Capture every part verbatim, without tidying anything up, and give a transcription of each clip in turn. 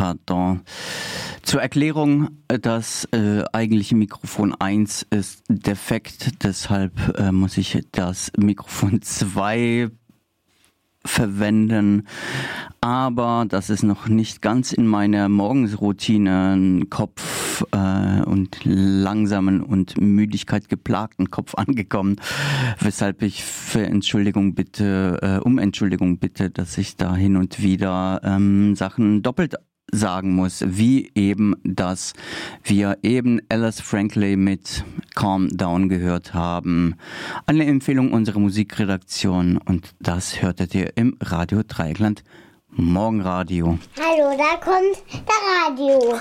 Pardon. Zur Erklärung, das äh, eigentliche Mikrofon eins ist defekt, deshalb äh, muss ich das Mikrofon zwei verwenden. Aber das ist noch nicht ganz in meiner Morgensroutine Kopf äh, und langsamen und Müdigkeit geplagten Kopf angekommen, weshalb ich für Entschuldigung bitte, äh, um Entschuldigung bitte, dass ich da hin und wieder ähm, Sachen doppelt sagen muss, wie eben, dass wir eben Alice Franklin mit Calm Down gehört haben. Eine Empfehlung unserer Musikredaktion und das hörtet ihr im Radio Dreieckland Morgenradio. Hallo, da kommt der Radio.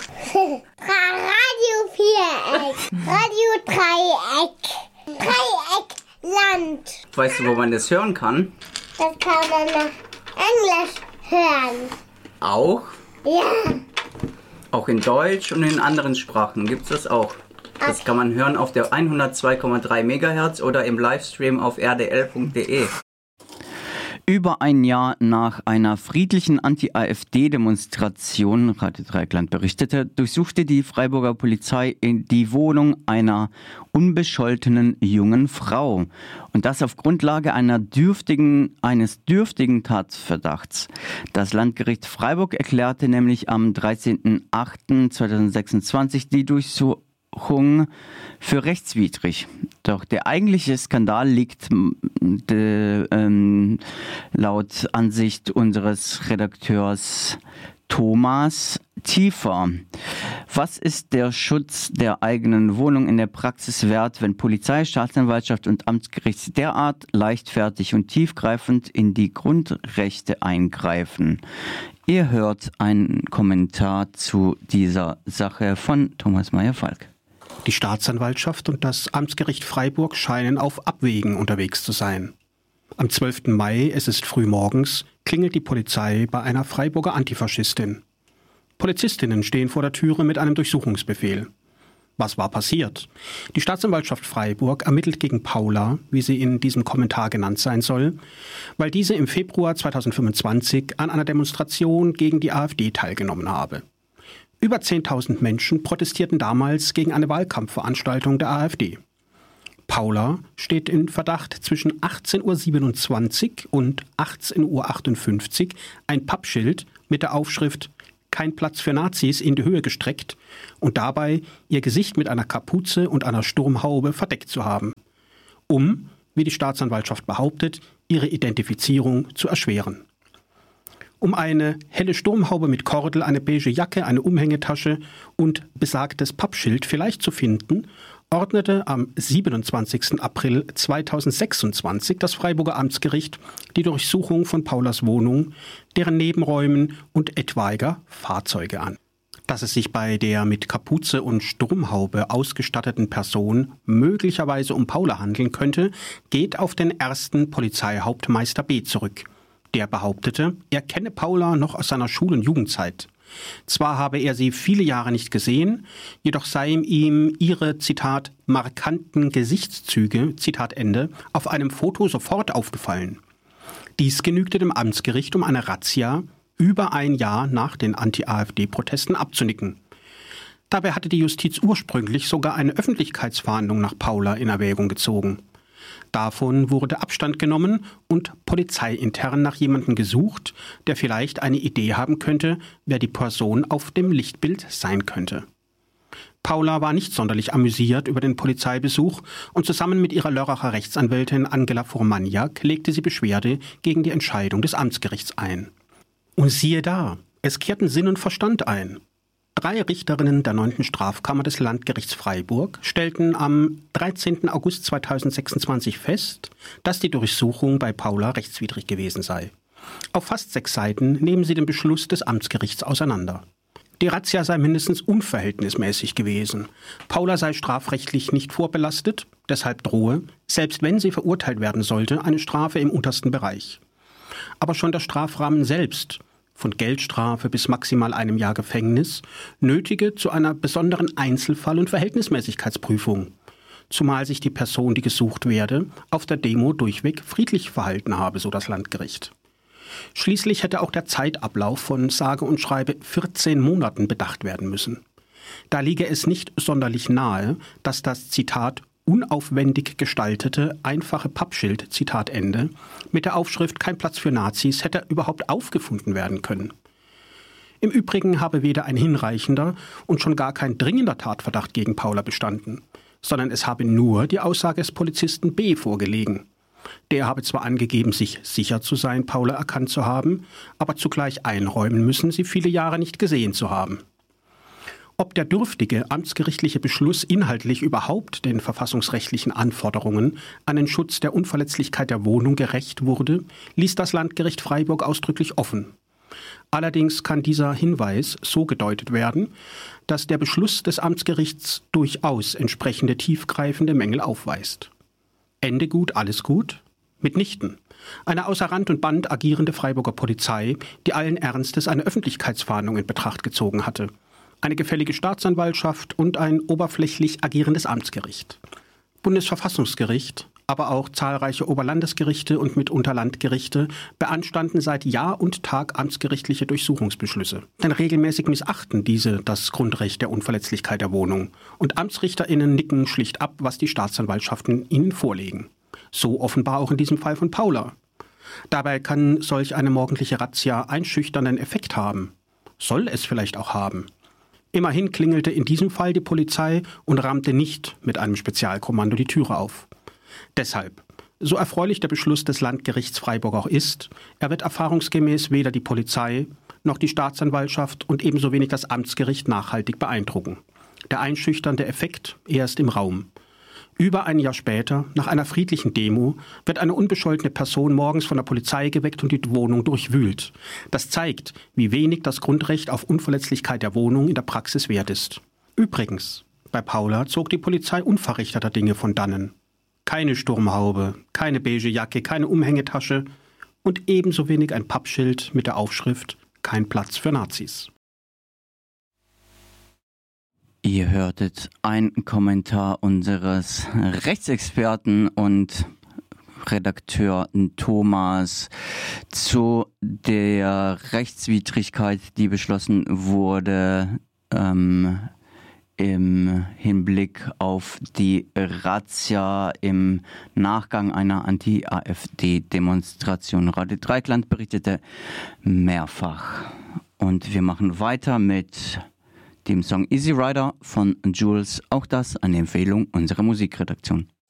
Radio Viereck, Radio Dreieck, Dreieckland. Weißt du, wo man das hören kann? Das kann man nach Englisch hören. Auch? Ja. Auch in Deutsch und in anderen Sprachen gibt es das auch. Das kann man hören auf der hundertzwei Komma drei Megahertz oder im Livestream auf r d l punkt d e. Über ein Jahr nach einer friedlichen Anti-A f D-Demonstration, Radio Dreieckland berichtete, durchsuchte die Freiburger Polizei die Wohnung einer unbescholtenen jungen Frau. Und das auf Grundlage einer dürftigen, eines dürftigen Tatverdachts. Das Landgericht Freiburg erklärte nämlich am dreizehnten achten zweitausendsechsundzwanzig die Durchsuchung für rechtswidrig. Doch der eigentliche Skandal liegt de, ähm, laut Ansicht unseres Redakteurs Thomas tiefer. Was ist der Schutz der eigenen Wohnung in der Praxis wert, wenn Polizei, Staatsanwaltschaft und Amtsgericht derart leichtfertig und tiefgreifend in die Grundrechte eingreifen? Ihr hört einen Kommentar zu dieser Sache von Thomas Meyer-Falk. Die Staatsanwaltschaft und das Amtsgericht Freiburg scheinen auf Abwägen unterwegs zu sein. Am zwölften Mai, es ist früh morgens, klingelt die Polizei bei einer Freiburger Antifaschistin. Polizistinnen stehen vor der Türe mit einem Durchsuchungsbefehl. Was war passiert? Die Staatsanwaltschaft Freiburg ermittelt gegen Paula, wie sie in diesem Kommentar genannt sein soll, weil diese im Februar zweitausendfünfundzwanzig an einer Demonstration gegen die A f D teilgenommen habe. Über zehntausend Menschen protestierten damals gegen eine Wahlkampfveranstaltung der A f D. Paula steht in Verdacht, zwischen achtzehn Uhr siebenundzwanzig und achtzehn Uhr achtundfünfzig ein Pappschild mit der Aufschrift »Kein Platz für Nazis« in die Höhe gestreckt und dabei ihr Gesicht mit einer Kapuze und einer Sturmhaube verdeckt zu haben, um, wie die Staatsanwaltschaft behauptet, ihre Identifizierung zu erschweren. Um eine helle Sturmhaube mit Kordel, eine beige Jacke, eine Umhängetasche und besagtes Pappschild vielleicht zu finden, ordnete am siebenundzwanzigsten April zweitausendsechsundzwanzig das Freiburger Amtsgericht die Durchsuchung von Paulas Wohnung, deren Nebenräumen und etwaiger Fahrzeuge an. Dass es sich bei der mit Kapuze und Sturmhaube ausgestatteten Person möglicherweise um Paula handeln könnte, geht auf den ersten Polizeihauptmeister B. zurück. Der behauptete, er kenne Paula noch aus seiner Schul- und Jugendzeit. Zwar habe er sie viele Jahre nicht gesehen, jedoch seien ihm ihre, Zitat, markanten Gesichtszüge, Zitat Ende, auf einem Foto sofort aufgefallen. Dies genügte dem Amtsgericht, um eine Razzia über ein Jahr nach den Anti-A f D-Protesten abzunicken. Dabei hatte die Justiz ursprünglich sogar eine Öffentlichkeitsfahndung nach Paula in Erwägung gezogen. Davon wurde Abstand genommen und polizeiintern nach jemandem gesucht, der vielleicht eine Idee haben könnte, wer die Person auf dem Lichtbild sein könnte. Paula war nicht sonderlich amüsiert über den Polizeibesuch und zusammen mit ihrer Lörracher Rechtsanwältin Angela Furmaniak legte sie Beschwerde gegen die Entscheidung des Amtsgerichts ein. Und siehe da, es kehrten Sinn und Verstand ein. Drei Richterinnen der neunten Strafkammer des Landgerichts Freiburg stellten am dreizehnten August zweitausendsechsundzwanzig fest, dass die Durchsuchung bei Paula rechtswidrig gewesen sei. Auf fast sechs Seiten nehmen sie den Beschluss des Amtsgerichts auseinander. Die Razzia sei mindestens unverhältnismäßig gewesen. Paula sei strafrechtlich nicht vorbelastet, deshalb drohe, selbst wenn sie verurteilt werden sollte, eine Strafe im untersten Bereich. Aber schon der Strafrahmen selbst, von Geldstrafe bis maximal einem Jahr Gefängnis, nötige zu einer besonderen Einzelfall- und Verhältnismäßigkeitsprüfung, zumal sich die Person, die gesucht werde, auf der Demo durchweg friedlich verhalten habe, so das Landgericht. Schließlich hätte auch der Zeitablauf von sage und schreibe vierzehn Monaten bedacht werden müssen. Da liege es nicht sonderlich nahe, dass das, Zitat, unaufwendig gestaltete, einfache Pappschild, Zitat Ende, mit der Aufschrift »Kein Platz für Nazis« hätte überhaupt aufgefunden werden können. Im Übrigen habe weder ein hinreichender und schon gar kein dringender Tatverdacht gegen Paula bestanden, sondern es habe nur die Aussage des Polizisten B. vorgelegen. Der habe zwar angegeben, sich sicher zu sein, Paula erkannt zu haben, aber zugleich einräumen müssen, sie viele Jahre nicht gesehen zu haben. Ob der dürftige amtsgerichtliche Beschluss inhaltlich überhaupt den verfassungsrechtlichen Anforderungen an den Schutz der Unverletzlichkeit der Wohnung gerecht wurde, ließ das Landgericht Freiburg ausdrücklich offen. Allerdings kann dieser Hinweis so gedeutet werden, dass der Beschluss des Amtsgerichts durchaus entsprechende tiefgreifende Mängel aufweist. Ende gut, alles gut? Mitnichten. Eine außer Rand und Band agierende Freiburger Polizei, die allen Ernstes eine Öffentlichkeitsfahndung in Betracht gezogen hatte. Eine gefällige Staatsanwaltschaft und ein oberflächlich agierendes Amtsgericht. Bundesverfassungsgericht, aber auch zahlreiche Oberlandesgerichte und mitunter Landgerichte beanstanden seit Jahr und Tag amtsgerichtliche Durchsuchungsbeschlüsse. Denn regelmäßig missachten diese das Grundrecht der Unverletzlichkeit der Wohnung. Und AmtsrichterInnen nicken schlicht ab, was die Staatsanwaltschaften ihnen vorlegen. So offenbar auch in diesem Fall von Paula. Dabei kann solch eine morgendliche Razzia einschüchternden Effekt haben. Soll es vielleicht auch haben. Immerhin klingelte in diesem Fall die Polizei und rammte nicht mit einem Spezialkommando die Türe auf. Deshalb, so erfreulich der Beschluss des Landgerichts Freiburg auch ist, er wird erfahrungsgemäß weder die Polizei noch die Staatsanwaltschaft und ebenso wenig das Amtsgericht nachhaltig beeindrucken. Der einschüchternde Effekt erst im Raum. Über ein Jahr später, nach einer friedlichen Demo, wird eine unbescholtene Person morgens von der Polizei geweckt und die Wohnung durchwühlt. Das zeigt, wie wenig das Grundrecht auf Unverletzlichkeit der Wohnung in der Praxis wert ist. Übrigens, bei Paula zog die Polizei unverrichteter Dinge von dannen. Keine Sturmhaube, keine beige Jacke, keine Umhängetasche und ebenso wenig ein Pappschild mit der Aufschrift »Kein Platz für Nazis«. Ihr hörtet einen Kommentar unseres Rechtsexperten und Redakteur Thomas zu der Rechtswidrigkeit, die beschlossen wurde ähm, im Hinblick auf die Razzia im Nachgang einer Anti-AfD-Demonstration. Radio Dreieckland berichtete mehrfach. Und wir machen weiter mit dem Song Easy Rider von Jules, auch das eine Empfehlung unserer Musikredaktion.